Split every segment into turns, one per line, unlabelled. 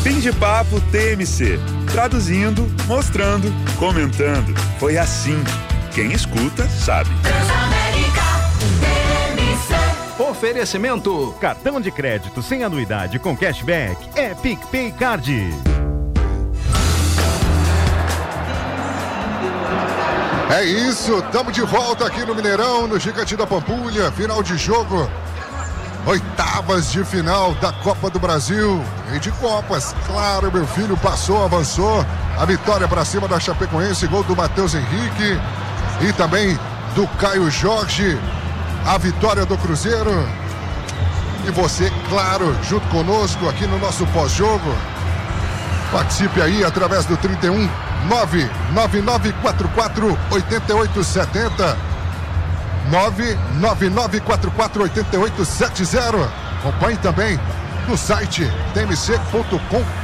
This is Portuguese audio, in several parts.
Fim de papo TMC. Traduzindo, mostrando, comentando. Foi assim. Quem escuta, sabe.
Oferecimento: cartão de crédito sem anuidade com cashback é PicPay Card.
É isso, estamos de volta aqui no Mineirão, no Gigante da Pampulha, final de jogo, oitavas de final da Copa do Brasil e de Copas. Claro, meu filho passou, avançou, a vitória para cima da Chapecoense, gol do Matheus Henrique e também do Caio Jorge, a vitória do Cruzeiro. E você, claro, junto conosco aqui no nosso pós-jogo, participe aí através do 31 999448870 999448870. Acompanhe também no site tmc.com.br.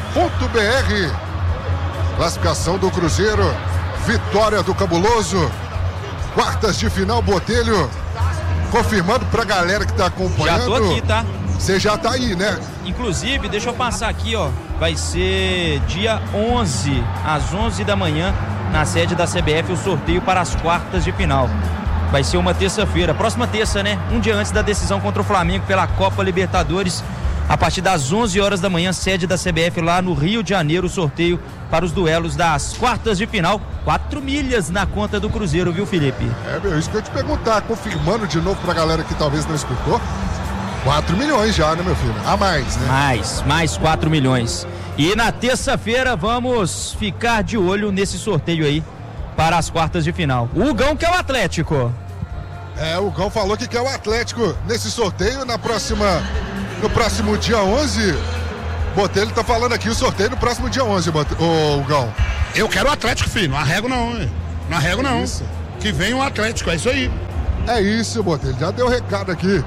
Classificação do Cruzeiro, vitória do Cabuloso, quartas de final. Botelho, confirmando pra galera que tá acompanhando.
Já tô aqui, tá?
Você já tá aí, né?
Inclusive, deixa eu passar aqui, ó. Vai ser dia 11, às 11 da manhã, na sede da CBF, o sorteio para as quartas de final. Vai ser uma terça-feira, próxima terça, né? Um dia antes da decisão contra o Flamengo pela Copa Libertadores. A partir das 11 horas da manhã, sede da CBF lá no Rio de Janeiro, o sorteio para os duelos das quartas de final. 4 milhas na conta do Cruzeiro, viu, Felipe?
É, meu, isso que eu ia te perguntar, confirmando de novo pra galera que talvez não escutou. 4 milhões já, né, meu filho? A mais, né?
Mais 4 milhões. E na terça-feira vamos ficar de olho nesse sorteio aí para as quartas de final. O Hugão que é o Atlético.
É, o Hugão falou que quer o Atlético nesse sorteio no próximo dia 11. Botelho tá falando aqui o sorteio no próximo dia 11, o Hugão.
Eu quero o Atlético, filho. Não arrego não, hein? Não arrego não.
Isso.
Que vem o Atlético, é isso aí.
É isso, Botelho. Já deu recado aqui.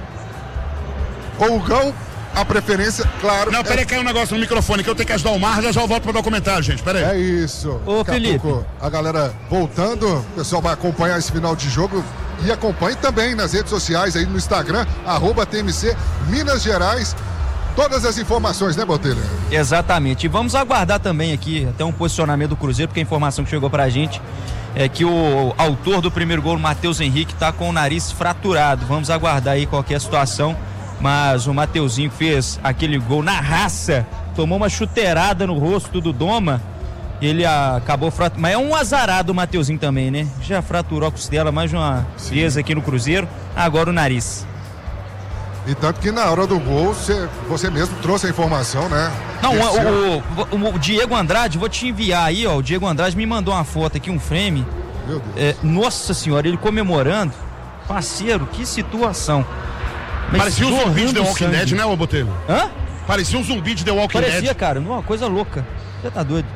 O Hugão, a preferência, claro.
Não, peraí, caiu um negócio no microfone que eu tenho que ajudar o Mar, já eu volto pra dar o comentário, gente. Peraí.
É isso.
Ô, Felipe.
A galera voltando, o pessoal vai acompanhar esse final de jogo e acompanhe também nas redes sociais, aí no Instagram, @TMC Minas Gerais. Todas as informações, né, Botelho?
Exatamente. E vamos aguardar também aqui até um posicionamento do Cruzeiro, porque a informação que chegou pra gente é que o autor do primeiro gol, o Matheus Henrique, tá com o nariz fraturado. Vamos aguardar aí qualquer situação. Mas o Mateuzinho fez aquele gol na raça, tomou uma chuteirada no rosto do Doma, ele acabou fraturando. Mas é um azarado o Mateuzinho também, né? Já fraturou a costela mais de uma vez aqui no Cruzeiro, agora o nariz.
E tanto que na hora do gol, você mesmo trouxe a informação, né?
Não, o Diego Andrade, vou te enviar aí, ó. O Diego Andrade me mandou uma foto aqui, um frame.
Meu Deus.
Nossa senhora, ele comemorando. Parceiro, que situação. Mas
parecia um zumbi de The Walking Dead, né, ô Botelho?
Hã?
Parecia um zumbi de The Walking Dead.
Parecia, cara, uma coisa louca. Você tá doido.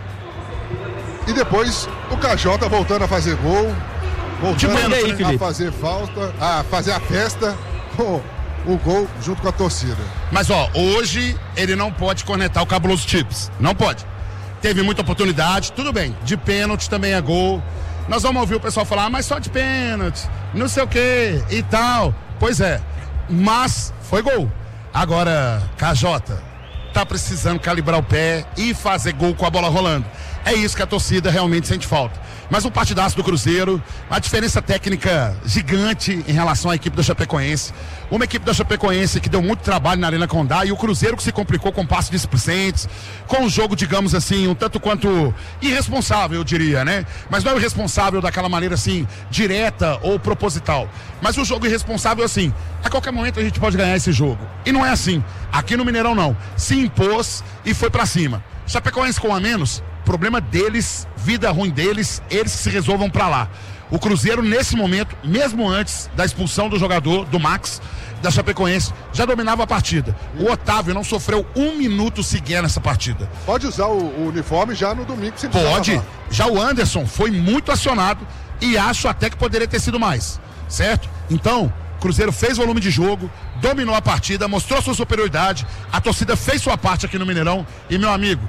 E depois o KJ voltando a fazer gol, voltando
aí,
a fazer falta, a fazer a festa, o gol junto com a torcida.
Mas ó, hoje ele não pode cornetar o Cabuloso Chips, não pode. Teve muita oportunidade, tudo bem, de pênalti também é gol. Nós vamos ouvir o pessoal falar, mas só de pênalti, não sei o que e tal. Pois é, mas foi gol. Agora, KJ tá precisando calibrar o pé e fazer gol com a bola rolando. É isso que a torcida realmente sente falta. Mas um partidaço do Cruzeiro, uma diferença técnica gigante em relação à equipe da Chapecoense. Uma equipe da Chapecoense que deu muito trabalho na Arena Condá, e o Cruzeiro que se complicou com passes displicentes, com um jogo, digamos assim, um tanto quanto irresponsável, eu diria, né? Mas não é o irresponsável daquela maneira assim, direta ou proposital. Mas o jogo irresponsável assim, a qualquer momento a gente pode ganhar esse jogo. E não é assim. Aqui no Mineirão não. Se impôs e foi pra cima. Chapecoense com a menos, problema deles, vida ruim deles, eles que se resolvam pra lá. O Cruzeiro, nesse momento, mesmo antes da expulsão do jogador, do Max, da Chapecoense, já dominava a partida. O Otávio não sofreu um minuto sequer nessa partida.
Pode usar o uniforme já no domingo, se
pode. Já o Anderson foi muito acionado e acho até que poderia ter sido mais, certo? Então, o Cruzeiro fez volume de jogo, dominou a partida, mostrou sua superioridade, a torcida fez sua parte aqui no Mineirão e, meu amigo,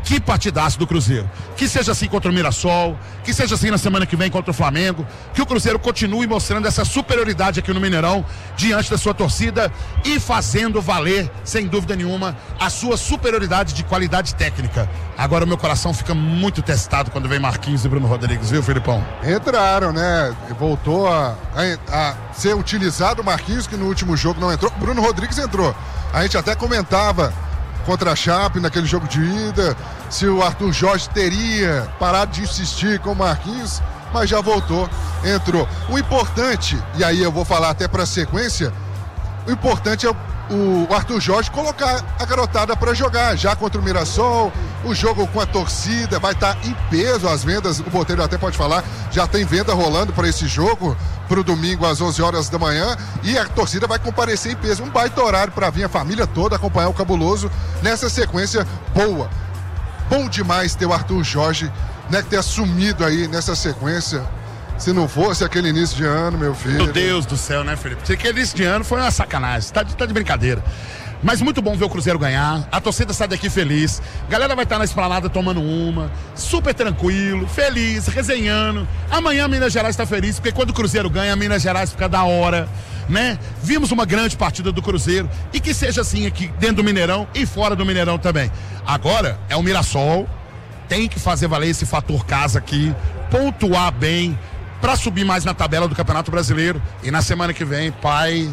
Que partidaço do Cruzeiro. Que seja assim contra o Mirassol, que seja assim na semana que vem contra o Flamengo, que o Cruzeiro continue mostrando essa superioridade aqui no Mineirão, diante da sua torcida e fazendo valer, sem dúvida nenhuma, a sua superioridade de qualidade técnica. Agora o meu coração fica muito testado quando vem Marquinhos e Bruno Rodrigues, viu, Felipão?
Entraram, né? Voltou a ser utilizado o Marquinhos, que no último jogo não entrou. Bruno Rodrigues entrou. A gente até comentava contra a Chape naquele jogo de ida, se o Arthur Jorge teria parado de insistir com o Marquinhos, mas já voltou, entrou. O importante, e aí eu vou falar até para a sequência, o importante é o Arthur Jorge colocar a garotada para jogar, já contra o Mirassol, o jogo com a torcida vai estar em peso, as vendas, o Botelho até pode falar, já tem venda rolando para esse jogo, para o domingo às 11 horas da manhã, e a torcida vai comparecer em peso, um baita horário para vir a família toda acompanhar o Cabuloso nessa sequência boa. Bom demais ter o Arthur Jorge, né, ter assumido aí nessa sequência. Se não fosse aquele início de ano, meu filho.
Meu Deus do céu, né, Felipe? Aquele início de ano foi uma sacanagem. Tá de brincadeira. Mas muito bom ver o Cruzeiro ganhar. A torcida sai daqui feliz. A galera vai estar na esplanada tomando uma. Super tranquilo, feliz, resenhando. Amanhã Minas Gerais está feliz, porque quando o Cruzeiro ganha, Minas Gerais fica da hora, né? Vimos uma grande partida do Cruzeiro. E que seja assim aqui dentro do Mineirão e fora do Mineirão também. Agora é o Mirassol. Tem que fazer valer esse fator casa aqui. Pontuar bem, para subir mais na tabela do Campeonato Brasileiro. E na semana que vem, pai...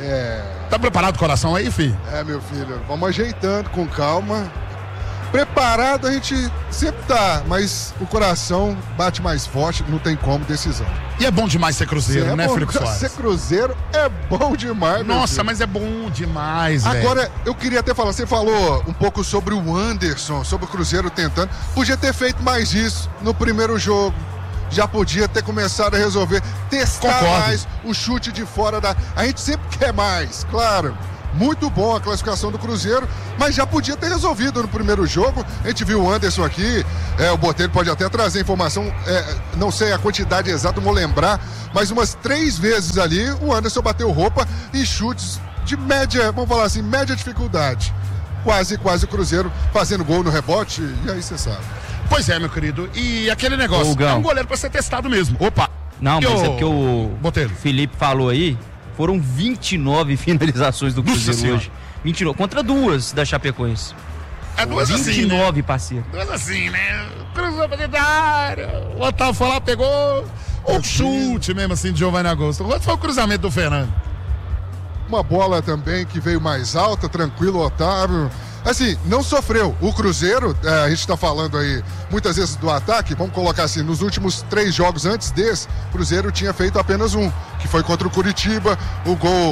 Tá preparado o coração aí, filho?
Meu filho, vamos ajeitando com calma. Preparado a gente sempre tá, mas o coração bate mais forte, não tem como, decisão.
E é bom demais ser Cruzeiro, né, Felipe Soares?
Ser Cruzeiro é bom demais,
Nossa, mas é bom demais, velho.
Agora, eu queria até falar, você falou um pouco sobre o Anderson, sobre o Cruzeiro tentando. Podia ter feito mais isso no primeiro jogo. Já podia ter começado a resolver, testar mais o chute de fora da... A gente sempre quer mais, claro. Muito bom a classificação do Cruzeiro, mas já podia ter resolvido no primeiro jogo. A gente viu o Anderson aqui, o Botelho pode até trazer informação, não sei a quantidade exata, não vou lembrar, mas umas 3 vezes ali o Anderson bateu roupa e chutes de média, vamos falar assim, média dificuldade. Quase o Cruzeiro fazendo gol no rebote, e aí você sabe.
Pois é, meu querido. E aquele negócio, é um goleiro pra ser testado mesmo. Opa!
Não, mas é porque o
Botelho.
Felipe falou aí, foram 29 finalizações do Cruzeiro hoje. 29, contra 2 da Chapecoense.
É 2 assim,
29, né? Parceiro.
2 assim, né? Cruzou pra dentro da área. O Otávio foi lá, pegou um chute mesmo assim de Giovanni Augusto. O outro foi o cruzamento do Fernando.
Uma bola também que veio mais alta, tranquilo, Otávio. Assim, não sofreu. O Cruzeiro, a gente tá falando aí muitas vezes do ataque, vamos colocar assim, nos últimos 3 jogos antes desse, o Cruzeiro tinha feito apenas um, que foi contra o Curitiba, o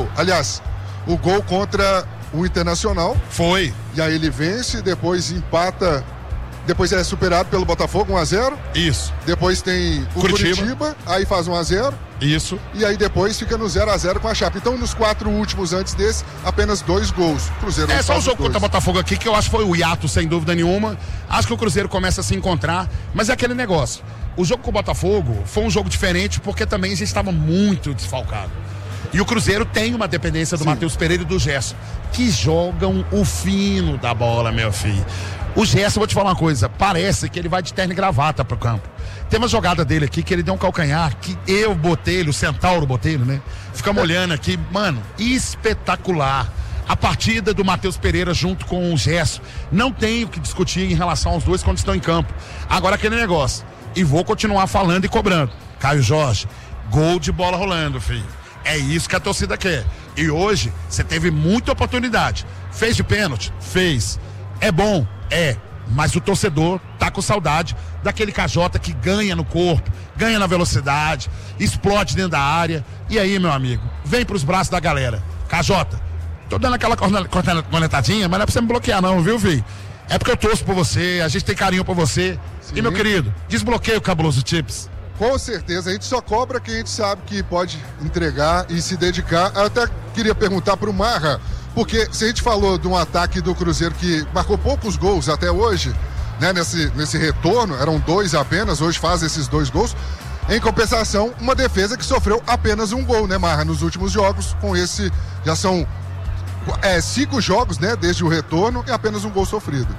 gol contra o Internacional.
Foi.
E aí ele vence, depois empata, depois é superado pelo Botafogo, 1-0.
Isso.
Depois tem o Curitiba, aí faz 1-0.
Isso.
E aí depois fica no 0-0 com a Chape. Então nos 4 últimos antes desse, apenas 2 gols. Cruzeiro
só o jogo contra o Botafogo aqui, que eu acho que foi o hiato, sem dúvida nenhuma. Acho que o Cruzeiro começa a se encontrar, mas é aquele negócio. O jogo com o Botafogo foi um jogo diferente, porque também a gente estava muito desfalcado. E o Cruzeiro tem uma dependência do Matheus Pereira e do Gerson, que jogam o fino da bola, meu filho. O Gerson, vou te falar uma coisa, parece que ele vai de terno e gravata pro campo. Tem uma jogada dele aqui que ele deu um calcanhar, que eu botei ele, o Centauro Botelho, né? Ficamos olhando aqui, mano, espetacular. A partida do Matheus Pereira junto com o Gerson. Não tenho o que discutir em relação aos dois quando estão em campo. Agora aquele negócio, e vou continuar falando e cobrando. Caio Jorge, gol de bola rolando, filho. É isso que a torcida quer. E hoje, você teve muita oportunidade. Fez de pênalti? Fez. É bom? É. Mas o torcedor tá com saudade daquele KJ que ganha no corpo, ganha na velocidade, explode dentro da área. E aí, meu amigo, vem pros braços da galera. KJ, tô dando aquela cornetadinha, mas não é pra você me bloquear não, viu, filho? É porque eu torço por você, a gente tem carinho por você. Sim. E, meu querido, desbloqueia o Cabuloso Chips.
Com certeza, a gente só cobra quem a gente sabe que pode entregar e se dedicar. Eu até queria perguntar pro Marra, porque se a gente falou de um ataque do Cruzeiro que marcou poucos gols até hoje, né, nesse retorno, eram 2 apenas, hoje faz esses 2 gols. Em compensação, uma defesa que sofreu apenas um gol, né, Marra, nos últimos jogos. Com esse, já são 5 jogos, né, desde o retorno e apenas um gol sofrido.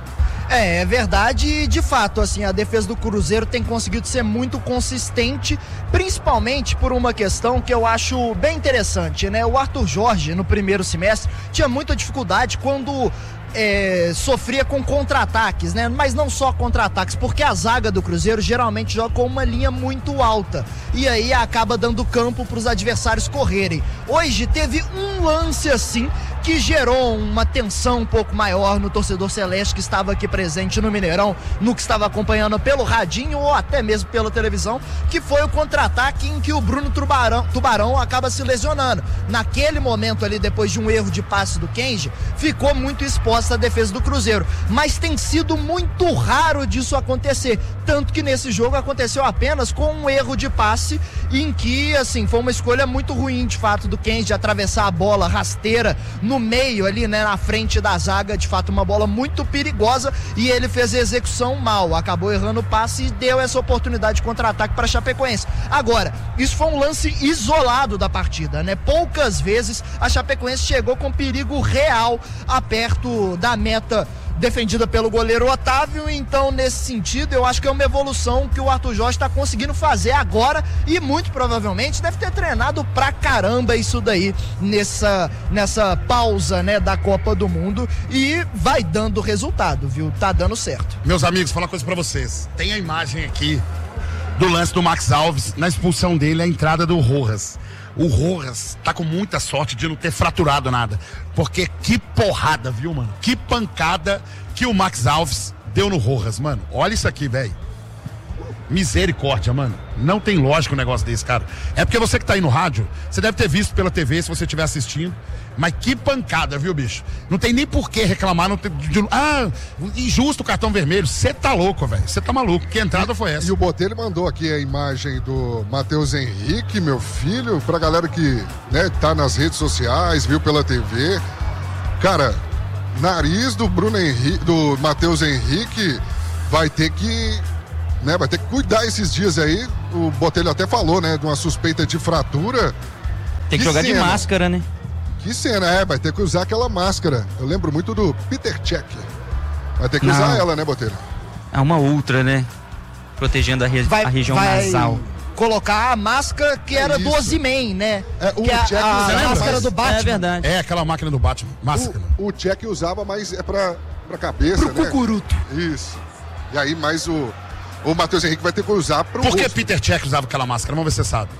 É verdade, e de fato, assim, a defesa do Cruzeiro tem conseguido ser muito consistente, principalmente por uma questão que eu acho bem interessante, né? O Arthur Jorge, no primeiro semestre, tinha muita dificuldade quando sofria com contra-ataques, né? Mas não só contra-ataques, porque a zaga do Cruzeiro geralmente joga com uma linha muito alta e aí acaba dando campo para os adversários correrem. Hoje teve um lance assim que gerou uma tensão um pouco maior no torcedor celeste que estava aqui presente no Mineirão, no que estava acompanhando pelo radinho ou até mesmo pela televisão, que foi o contra-ataque em que o Bruno Tubarão acaba se lesionando. Naquele momento ali, depois de um erro de passe do Kenji, ficou muito exposta a defesa do Cruzeiro, mas tem sido muito raro disso acontecer, tanto que nesse jogo aconteceu apenas com um erro de passe em que, assim, foi uma escolha muito ruim de fato do Kenji atravessar a bola rasteira no meio ali, né, na frente da zaga, de fato uma bola muito perigosa, e ele fez a execução mal, acabou errando o passe e deu essa oportunidade de contra-ataque para a Chapecoense. Agora, isso foi um lance isolado da partida, né? Poucas vezes a Chapecoense chegou com perigo real a perto da meta defendida pelo goleiro Otávio, então nesse sentido eu acho que é uma evolução que o Arthur Jorge está conseguindo fazer agora e muito provavelmente deve ter treinado pra caramba isso daí nessa pausa, né, da Copa do Mundo, e vai dando resultado, viu? Tá dando certo.
Meus amigos, vou falar uma coisa pra vocês, tem a imagem aqui do lance do Max Alves, na expulsão dele, a entrada do Rojas. O Rojas tá com muita sorte de não ter fraturado nada, porque que porrada, viu, mano? Que pancada que o Max Alves deu no Rojas, mano. Olha isso aqui, velho. Misericórdia, mano. Não tem lógica um negócio desse, cara. É porque você que tá aí no rádio, você deve ter visto pela TV, se você estiver assistindo. Mas que pancada, viu, bicho? Não tem nem por que reclamar. Injusto o cartão vermelho. Você tá louco, velho. Você tá maluco. Que entrada foi essa?
E o Botelho mandou aqui a imagem do Matheus Henrique, meu filho, pra galera que, né, tá nas redes sociais, viu pela TV. Cara, nariz do do Matheus Henrique vai ter que cuidar esses dias aí. O Botelho até falou, né, de uma suspeita de fratura.
Tem que jogar de máscara, né?
Que cena, vai ter que usar aquela máscara. Eu lembro muito do Peter Cech. Vai ter que usar ela, né, Botelho?
É uma ultra, né? Protegendo a região nasal.
Colocar a máscara que era do Osimhen, né? A máscara do Batman.
É verdade.
É aquela máquina do Batman. Máscara.
O Cech usava, mas é pra cabeça,
pro
né?
cucuruto.
Isso. E aí, mais o Matheus Henrique vai ter que usar pro
Por que
rosto.
Peter Cech usava aquela máscara? Vamos ver se você sabe.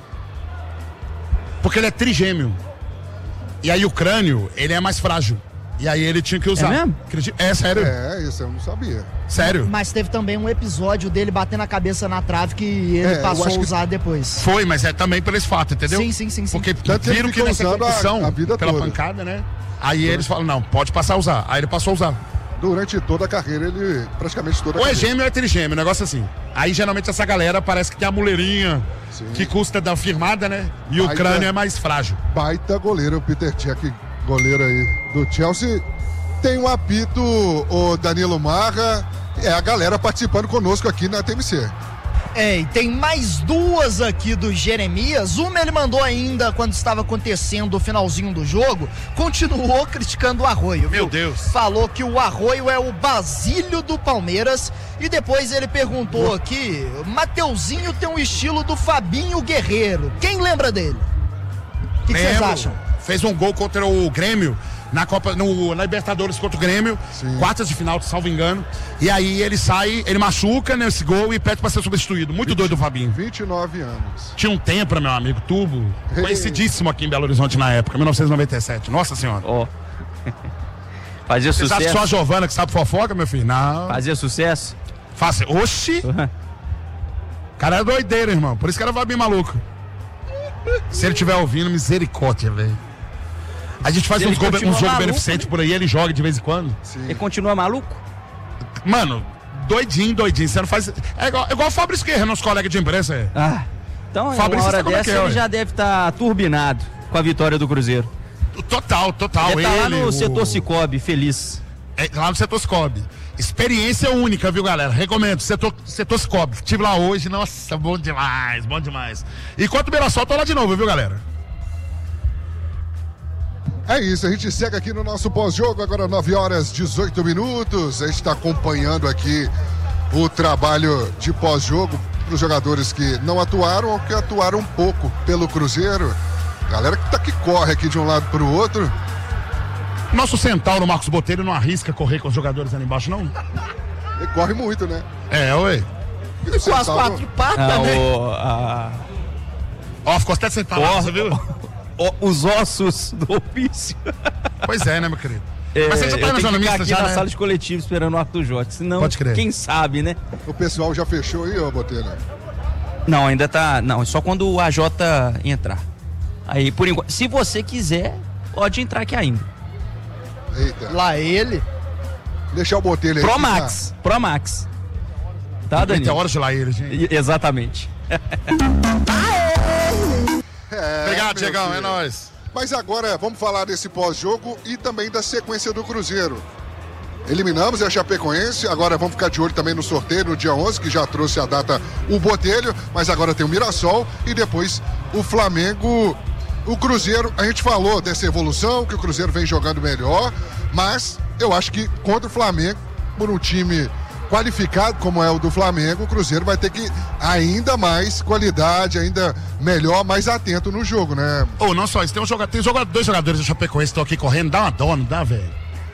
Porque ele é trigêmeo. E aí o crânio, ele é mais frágil. E aí ele tinha que usar.
É mesmo?
É, sério.
É, isso eu não sabia.
Sério.
Mas teve também um episódio dele batendo a cabeça na trave que ele passou a usar depois.
Foi, mas é também por esse fato, entendeu?
Sim.
Porque
Tanto
viram que nessa condição,
a vida
pela
toda.
pancada, né? Aí eles falam, não, pode passar a usar. Aí ele passou a usar.
Durante toda a carreira, ele praticamente toda a
Ou é
carreira.
gêmeo ou é trigêmeo, um negócio assim. Aí geralmente essa galera parece que tem a muleirinha, que custa da firmada, né? E o crânio é mais frágil.
Baita goleiro, o Peter Cech, goleiro aí do Chelsea. Tem um apito, o Danilo Marra, a galera participando conosco aqui na TMC.
E tem mais duas aqui do Jeremias. Uma ele mandou ainda quando estava acontecendo o finalzinho do jogo. Continuou criticando o Arroio.
Meu
viu?
Deus.
Falou que o Arroio é o Basílio do Palmeiras. E depois ele perguntou aqui: Mateuzinho tem um estilo do Fabinho Guerreiro. Quem lembra dele? O que vocês acham?
Fez um gol contra o Grêmio na Copa, na Libertadores contra o Grêmio, quartas de final, salvo engano. E aí ele sai, ele machuca nesse gol e pede pra ser substituído. Muito doido o Fabinho.
29 anos.
Tinha um Tempra, meu amigo, Turbo, conhecidíssimo aqui em Belo Horizonte na época, 1997. Nossa senhora.
Fazia sucesso.
Você acha que só a Giovana que sabe fofoca, meu filho? Não.
Fazia sucesso?
Fácil. Oxi! O cara é doideiro, irmão. Por isso que era Fabinho maluco. Se ele estiver ouvindo, misericórdia, velho. A gente faz uns jogos beneficentes por aí, ele joga de vez em quando.
Sim. Ele continua maluco?
Mano, doidinho. Você não faz. É igual o Fabrício Guerra, nosso colega de imprensa.
Então, uma hora dessa, ele já deve estar turbinado com a vitória do Cruzeiro.
Total.
Ele tá lá no setor Cicobi, feliz.
Lá no setor Cicobi. Experiência única, viu, galera? Recomendo, setor Cicobi. Estive lá hoje, nossa, bom demais. E quanto o Mirassol, tô lá de novo, viu, galera?
É isso, a gente segue aqui no nosso pós-jogo, agora 9h18. A gente está acompanhando aqui o trabalho de pós-jogo para os jogadores que não atuaram ou que atuaram um pouco pelo Cruzeiro. Galera que corre aqui de um lado para o outro.
Nosso centauro Marcos Botelho não arrisca correr com os jogadores ali embaixo, não?
Ele corre muito, né?
Ué.
E com as 4 patas, né?
Ó, ficou até sem palavras, viu?
Os ossos do ofício.
Pois é, né, meu querido? Mas você já tá indo
aqui
já,
na
né?
sala de coletivo esperando o Arthur Jorge, senão,
Pode crer.
quem sabe, né?
O pessoal já fechou aí, ô Botelho?
Não, ainda tá... Não, é só quando o AJ entrar. Aí, por enquanto, se você quiser, pode entrar aqui ainda.
Eita.
Lá ele.
Deixar o Botelho aí.
Pro Max. Tá, Danilo?
Tem hora de lá ele, gente.
Exatamente.
Obrigado, Diegão, é nóis.
Mas agora vamos falar desse pós-jogo e também da sequência do Cruzeiro. Eliminamos a Chapecoense, agora vamos ficar de olho também no sorteio no dia 11, que já trouxe a data o Botelho, mas agora tem o Mirassol e depois o Flamengo. O Cruzeiro, a gente falou dessa evolução, que o Cruzeiro vem jogando melhor, mas eu acho que contra o Flamengo, por um time qualificado como é o do Flamengo, o Cruzeiro vai ter que ainda mais qualidade, ainda melhor, mais atento no jogo, né?
Não só isso, tem dois jogadores da Chapecoense que estão aqui correndo, dá uma dó, não dá, velho?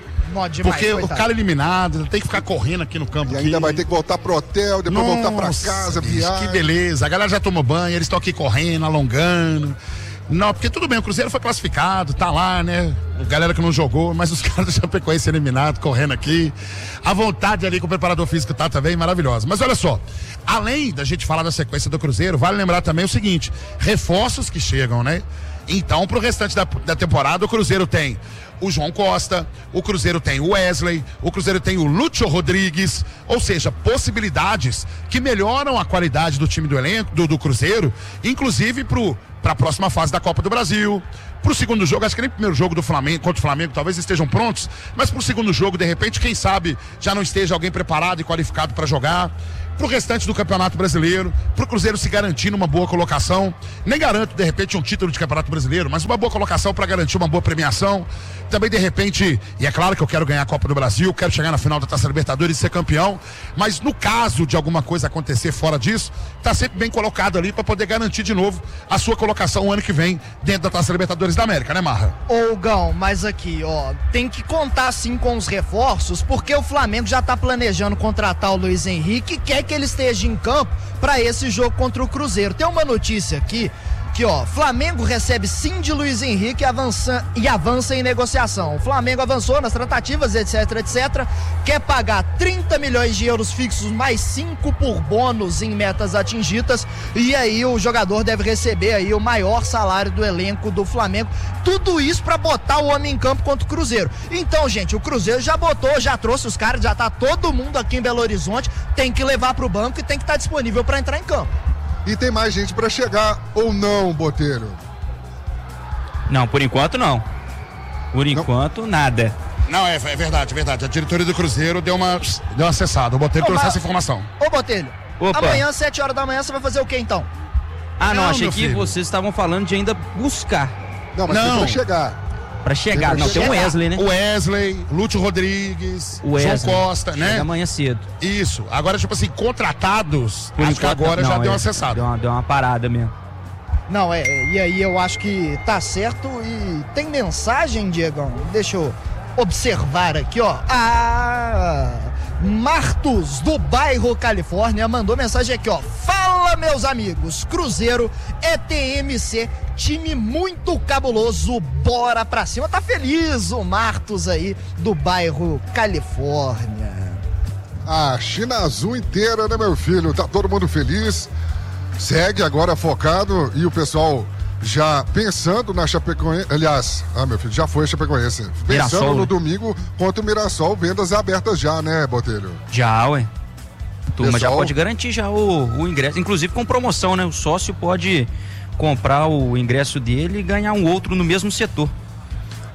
Porque coitado. O cara eliminado, tem que ficar correndo aqui no campo.
E ainda vai ter que voltar pro hotel, depois voltar pra casa, viagem.
Que beleza, a galera já tomou banho, eles estão aqui correndo, alongando. Não, porque tudo bem, o Cruzeiro foi classificado, tá lá, né? A galera que não jogou, mas os caras do Chapecoense eliminados, correndo aqui. A vontade ali com o preparador físico tá também maravilhosa. Mas olha só, além da gente falar da sequência do Cruzeiro, vale lembrar também o seguinte, reforços que chegam, né? Então, pro restante da temporada, o Cruzeiro tem o João Costa, o Cruzeiro tem o Wesley, o Cruzeiro tem o Lúcio Rodrigues, ou seja, possibilidades que melhoram a qualidade do time do elenco, do Cruzeiro, inclusive para a próxima fase da Copa do Brasil, pro segundo jogo, acho que nem o primeiro jogo do Flamengo, contra o Flamengo, talvez estejam prontos, mas pro segundo jogo, de repente, quem sabe, já não esteja alguém preparado e qualificado para jogar, pro restante do Campeonato Brasileiro, pro Cruzeiro se garantir numa boa colocação, nem garanto, de repente, um título de Campeonato Brasileiro, mas uma boa colocação para garantir uma boa premiação, também, de repente, e é claro que eu quero ganhar a Copa do Brasil, quero chegar na final da Taça Libertadores e ser campeão, mas no caso de alguma coisa acontecer fora disso, tá sempre bem colocado ali para poder garantir de novo a sua colocação o ano que vem dentro da Taça Libertadores da América, né, Marra?
Ô, Gão, mas aqui, ó, tem que contar sim com os reforços, porque o Flamengo já tá planejando contratar o Luiz Henrique e quer que ele esteja em campo para esse jogo contra o Cruzeiro. Tem uma notícia aqui que, ó, Flamengo recebe sim de Luiz Henrique e avança em negociação. O Flamengo avançou nas tratativas, etc, quer pagar 30 milhões de euros fixos mais 5 por bônus em metas atingidas, e aí o jogador deve receber aí o maior salário do elenco do Flamengo, tudo isso pra botar o homem em campo contra o Cruzeiro. Então, gente, o Cruzeiro já botou, já trouxe os caras, já tá todo mundo aqui em Belo Horizonte, tem que levar pro banco e tem que estar disponível pra entrar em campo.
E tem mais gente pra chegar ou não, Botelho?
Não, por enquanto não. Por enquanto, nada.
Não, é verdade. A diretoria do Cruzeiro deu uma acessada. O Botelho trouxe essa informação.
Ô, Botelho, amanhã, 7 horas da manhã, você vai fazer o quê, então?
Não, achei que vocês estavam falando de ainda buscar.
Não, mas tem pra chegar.
Pra chegar, não, tem o Wesley, né?
O Wesley, Lúcio Rodrigues, João Costa, né?
Chega amanhã cedo.
Isso, agora tipo assim, contratados, acho que agora já deu uma acessada.
Deu uma parada mesmo.
Não, e aí eu acho que tá certo e tem mensagem, Diegão? Deixa eu observar aqui, ó. Martos, do bairro Califórnia, mandou mensagem aqui, ó. Fala, meus amigos, Cruzeiro é TMC, time muito cabuloso, bora pra cima. Tá feliz o Martos aí, do bairro Califórnia.
A China Azul inteira, né, meu filho? Tá todo mundo feliz. Segue agora focado e o pessoal já pensando na Chapecoense. Aliás, meu filho, já foi a Chapecoense. Pensando
Mirassol,
no domingo contra o Mirassol, vendas abertas já, né, Botelho?
Já, ué. Turma
Pessoal,
já pode garantir já o ingresso, inclusive com promoção, né? O sócio pode comprar o ingresso dele e ganhar um outro no mesmo setor.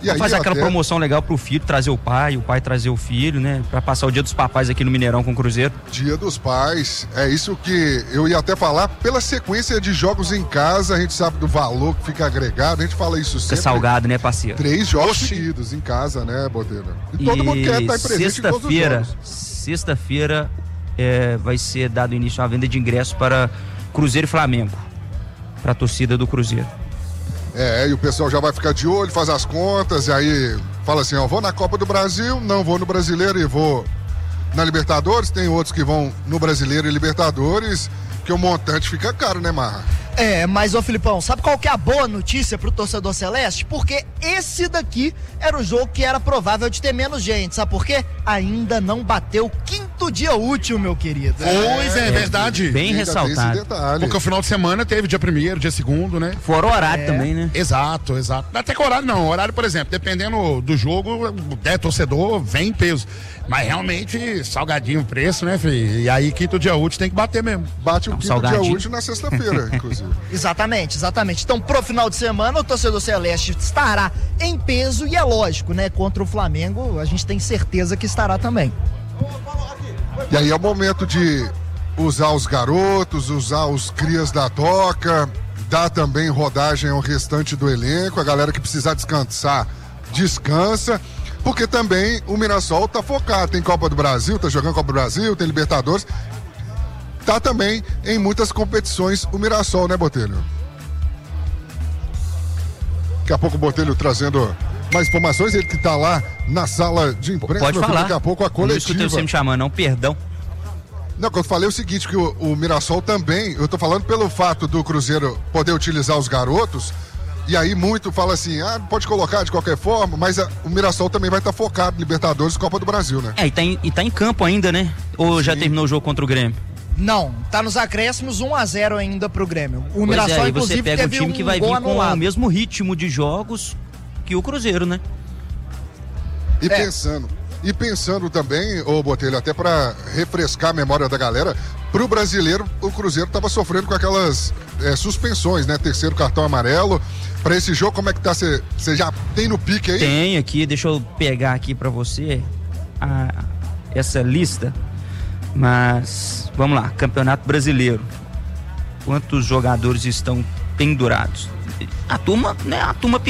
E aí,
fazer aquela promoção legal pro filho, trazer o pai trazer o filho, né? Pra passar o Dia dos Papais aqui no Mineirão com o Cruzeiro.
Dia dos Pais, é isso que eu ia até falar. Pela sequência de jogos em casa, a gente sabe do valor que fica agregado, a gente fala isso sempre.
Fica salgado, né, parceiro?
3 jogos seguidos em casa, né, Botelho? E todo mundo quer estar presente em todos os jogos.
Sexta-feira vai ser dado início à venda de ingressos para Cruzeiro e Flamengo, para a torcida do Cruzeiro.
E o pessoal já vai ficar de olho, faz as contas, e aí fala assim, ó, vou na Copa do Brasil, não vou no Brasileiro e vou na Libertadores. Tem outros que vão no Brasileiro e Libertadores, que o montante fica caro, né, Marra?
Mas ô Filipão, sabe qual que é a boa notícia pro torcedor celeste? Porque esse daqui era o jogo que era provável de ter menos gente, sabe por quê? Ainda não bateu o 5º dia útil, meu querido.
Pois é verdade.
Bem ressaltado.
Porque o final de semana teve dia 1º, dia 2º, né?
Fora o horário também, né?
Exato. Até que horário não. Horário, por exemplo, dependendo do jogo, torcedor vem em peso. Mas realmente, salgadinho o preço, né, filho? E aí, 5º dia útil tem que bater mesmo.
Bate o 5º dia útil na sexta-feira, inclusive.
Exatamente. Então, pro final de semana, o torcedor celeste estará em peso e é lógico, né? Contra o Flamengo, a gente tem certeza que estará também.
E aí é o momento de usar os garotos, usar os crias da toca, dar também rodagem ao restante do elenco. A galera que precisar descansar, descansa. Porque também o Mirassol tá focado. Tem Copa do Brasil, tá jogando Copa do Brasil, tem Libertadores. Tá também em muitas competições o Mirassol, né, Botelho? Daqui a pouco o Botelho trazendo mais informações, ele que tá lá na sala de imprensa.
Pode falar.
Daqui a pouco a coletiva.
Não escutei você me chamando, não, perdão.
Não, quando eu falei o seguinte, que o Mirassol também, eu tô falando pelo fato do Cruzeiro poder utilizar os garotos, e aí muito fala assim, pode colocar de qualquer forma, mas o Mirassol também vai estar focado em Libertadores e Copa do Brasil, né?
E tá em campo ainda, né? Ou já terminou o jogo contra o Grêmio?
Não, tá nos acréscimos 1-0 ainda pro Grêmio. O Mirassol,
aí
inclusive,
você pega um
teve
time que vai vir com
anulado.
o mesmo ritmo de jogos que o Cruzeiro, né?
E pensando também, ô Botelho, até para refrescar a memória da galera, pro brasileiro, o Cruzeiro tava sofrendo com aquelas suspensões, né? 3º cartão amarelo. Para esse jogo, como é que tá? Você já tem no pique aí?
Tem aqui, deixa eu pegar aqui para você essa lista. Mas, vamos lá, Campeonato Brasileiro. Quantos jogadores estão pendurados? A turma